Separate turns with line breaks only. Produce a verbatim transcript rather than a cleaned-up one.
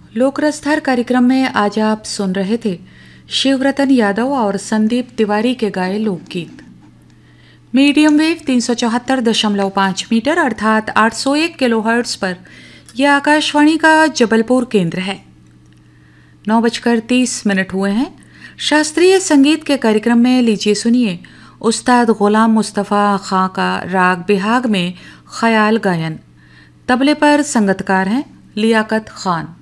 लोकरसधार कार्यक्रम में आज आप सुन रहे थे शिवरतन यादव और संदीप तिवारी के गाए लोकगीत। मीडियम वेव तीन सौ चौहत्तर दशमलव पाँच मीटर अर्थात आठ सौ एक किलोहर्ट्ज पर यह आकाशवाणी का जबलपुर केंद्र है। नौ बजकर तीस मिनट हुए हैं। शास्त्रीय संगीत के कार्यक्रम में लीजिए सुनिए उस्ताद गुलाम मुस्तफ़ा खां का राग बिहाग में ख्याल गायन। तबले पर संगतकार हैं लियाकत खान।